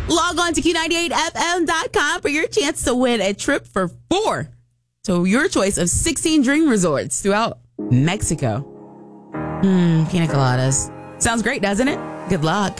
Log on to Q98FM.com for your chance to win a trip for 4 to your choice of 16 dream resorts throughout Mexico. Pina coladas. Sounds great, doesn't it? Good luck.